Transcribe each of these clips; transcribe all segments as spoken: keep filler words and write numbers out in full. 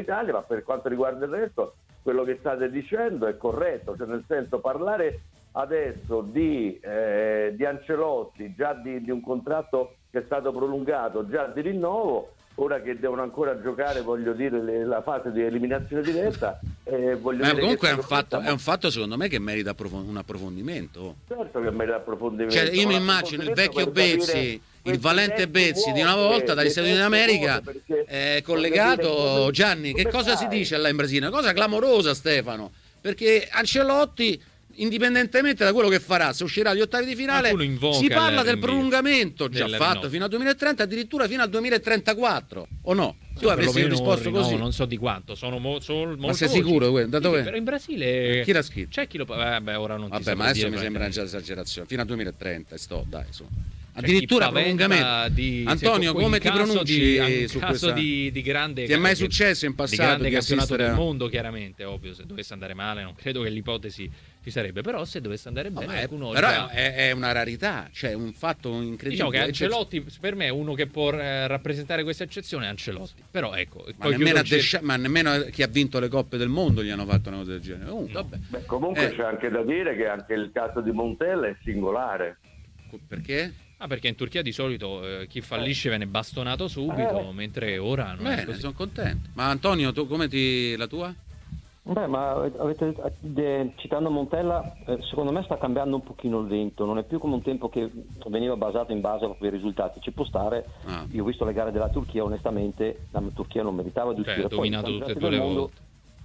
l'Italia, ma per quanto riguarda il resto quello che state dicendo è corretto, cioè nel senso parlare adesso di, eh, di Ancelotti, già di, di un contratto che è stato prolungato, già di rinnovo, ora che devono ancora giocare, voglio dire, le, la fase di eliminazione diretta. Eh, voglio Ma dire comunque che è un, fatto, ma... è un fatto secondo me che merita approfond- un approfondimento. Certo che merita approfondimento. Cioè, io mi immagino il vecchio Bezzi, il valente Bezzi di una volta dagli Stati Uniti d'America, eh, collegato. Gianni, che cosa si dice là in Brasile? Una cosa clamorosa, Stefano, perché Ancelotti, indipendentemente da quello che farà, se uscirà agli ottavi di finale, si parla del prolungamento già fatto rinnovo. Fino al duemilatrenta, addirittura fino al duemilatrentaquattro, o no? Tu avresti risposto così? No, non so di quanto, sono mo- sono molto. Ma sei sicuro? Sì, da dove? però in Brasile chi l'ha scritto? C'è chi lo vabbè, ora non ti Vabbè, ma adesso mi sembra già esagerazione. Fino al duemilatrenta, sto, dai, insomma. Addirittura prolungamento di, Antonio, come ti pronunci di, su caso questa... di, di grande ti è mai successo in passato di grande di campionato assistere... del mondo? Chiaramente, ovvio, se dovesse andare male non credo che l'ipotesi ci sarebbe, però se dovesse andare bene, no, è, qualcuno però già... è, è una rarità, cioè un fatto incredibile. Diciamo che Ancelotti per me è uno che può eh, rappresentare questa eccezione, Ancelotti, però ecco, ma nemmeno, a Desha- ma nemmeno chi ha vinto le coppe del mondo gli hanno fatto una cosa del genere. Uh, no. vabbè. Beh, comunque eh. c'è anche da dire che anche il caso di Montella è singolare. Perché? Ah, perché in Turchia di solito eh, chi fallisce viene bastonato subito, eh. mentre ora non Bene, è così. Sono contento. Ma Antonio, tu come ti la tua? Beh, ma avete, de, citando Montella, eh, secondo me sta cambiando un pochino il vento, non è più come un tempo che veniva basato in base ai risultati, ci può stare. Ah. Io ho visto le gare della Turchia, onestamente la Turchia non meritava di uscire. Cioè, ha dominato tutte e due le volte.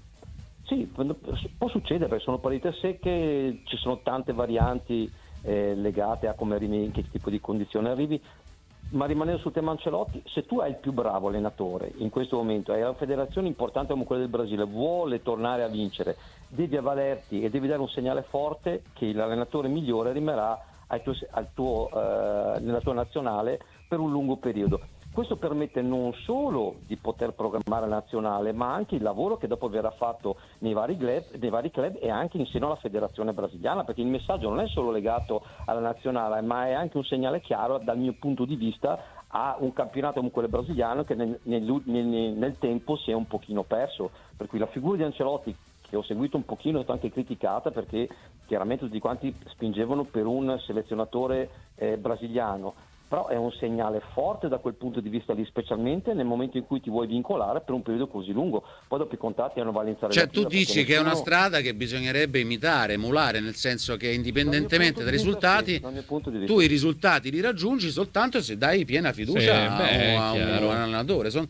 Sì, può succedere perché sono partite secche, ci sono tante varianti eh, legate a come arrivi, in che tipo di condizioni arrivi. Ma rimanendo sul tema Ancelotti, se tu hai il più bravo allenatore in questo momento, hai una federazione importante come quella del Brasile, vuole tornare a vincere, devi avvalerti e devi dare un segnale forte che l'allenatore migliore rimarrà al tuo, al tuo, eh, nella tua nazionale per un lungo periodo. Questo permette non solo di poter programmare la nazionale, ma anche il lavoro che dopo verrà fatto nei vari club, nei vari club e anche in seno alla federazione brasiliana, perché il messaggio non è solo legato alla nazionale, ma è anche un segnale chiaro dal mio punto di vista a un campionato come quello brasiliano che nel, nel, nel, nel tempo si è un pochino perso. Per cui la figura di Ancelotti, che ho seguito un pochino, è stata anche criticata perché chiaramente tutti quanti spingevano per un selezionatore eh, brasiliano. Però è un segnale forte da quel punto di vista lì, specialmente nel momento in cui ti vuoi vincolare per un periodo così lungo. Poi dopo i contratti hanno valenza relativa. Cioè tu dici che nessuno... è una strada che bisognerebbe imitare, emulare, nel senso che indipendentemente dai risultati, sì, tu i risultati li raggiungi soltanto se dai piena fiducia sì, a, beh, a, un, a un allenatore. Sono...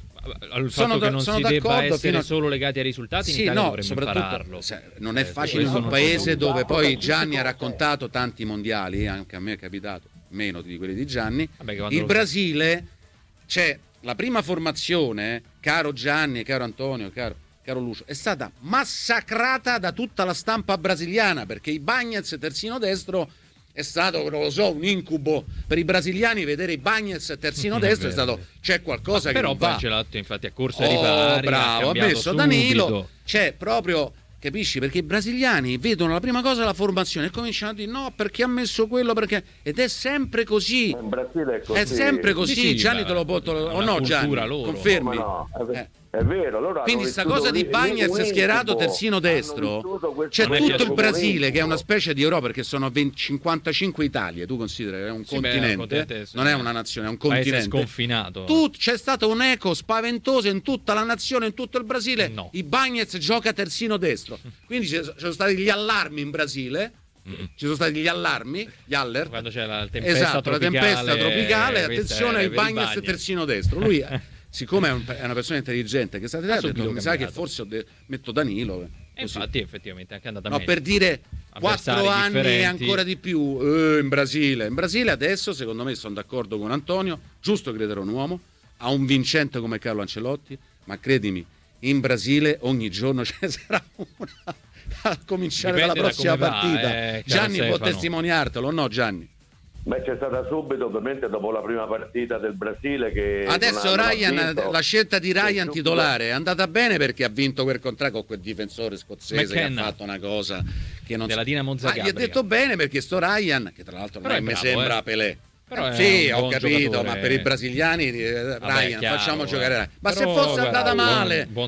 Il fatto sono che non sono si debba essere a... solo legati ai risultati, sì, in Italia no, dovremmo impararlo. Non è eh, facile in un paese dove poi Gianni ha raccontato tanti mondiali, anche a me è capitato, meno di quelli di Gianni. Vabbè, il Brasile c'è la prima formazione, caro Gianni, caro Antonio, caro, caro Lucio, è stata massacrata da tutta la stampa brasiliana perché i Bagnez terzino destro è stato, non lo so, un incubo per i brasiliani. Vedere i Bagnez terzino destro è stato, c'è qualcosa ma che non va. Però Ancelotti infatti a corsa oh, di ripari bravo, ha, ha messo subito. Danilo, c'è proprio, capisci, perché i brasiliani vedono la prima cosa la formazione e cominciano a dire no perché ha messo quello, perché ed è sempre così, in Brasile è così, è sempre così. Sì, sì, Gianni te lo porto o no Gianni loro. confermi no, è, eh. è vero, loro quindi sta cosa di Bagnez schierato terzino destro, c'è tutto il Brasile che è una specie di Europa perché sono venti, cinquantacinque Italie, tu consideri è un sì, continente, beh, non è una nazione, è un continente sconfinato. Tut, c'è stato un eco spaventoso in tutta la nazione, in tutto il Brasile. No. I Bagnez gioca terzino destro, quindi ci sono stati gli allarmi in Brasile. Mm-hmm. Ci sono stati gli allarmi, gli aller. Quando c'è la tempesta esatto, tropicale, la tempesta tropicale, attenzione ai Bagnez Bagnez terzino destro. Lui siccome è, un, è una persona intelligente che sta detto, mi sa che forse de- metto Danilo. E infatti effettivamente è anche andata no, meglio. per dire quattro anni e differenti. ancora di più eh, in Brasile. In Brasile adesso, secondo me, sono d'accordo con Antonio, giusto credere a un uomo, a un vincente come Carlo Ancelotti, ma credimi, in Brasile ogni giorno ce ne sarà una a cominciare Dipende dalla prossima da partita. Va, eh, Gianni Stefano. può testimoniartelo, no Gianni? Beh, c'è stata subito, ovviamente, dopo la prima partita del Brasile che adesso Ryan, la scelta di Ryan titolare è andata bene perché ha vinto quel contratto con quel difensore scozzese McKenna, che ha fatto una cosa che non della Dinamo Zagabria. Ah, gli ha detto bene perché sto Ryan, che tra l'altro non mi sembra eh. Pelé. Però sì, ho capito, giocatore. ma per i brasiliani eh, Vabbè, Ryan, chiaro, facciamo eh. giocare Ryan. Ma però, se fosse guarda, andata male, buon, buon